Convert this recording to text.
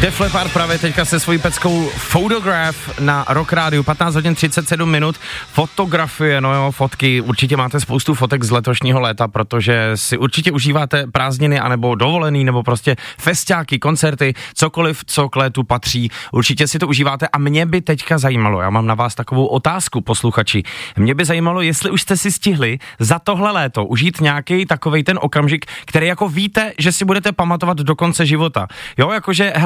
Def Leppard právě teďka se svojí peckou Photograph na Rock Rádiu, 15 hodin 37 minut, fotografie, no jo, fotky, určitě máte spoustu fotek z letošního léta, protože si určitě užíváte prázdniny, anebo dovolený, nebo prostě festiáky, koncerty, cokoliv, co k létu patří, určitě si to užíváte a mě by teďka zajímalo, já mám na vás takovou otázku, posluchači, mě by zajímalo, jestli už jste si stihli za tohle léto užít nějaký takovej ten okamžik, který jako víte, že si budete pamatovat do konce života, jo, jakože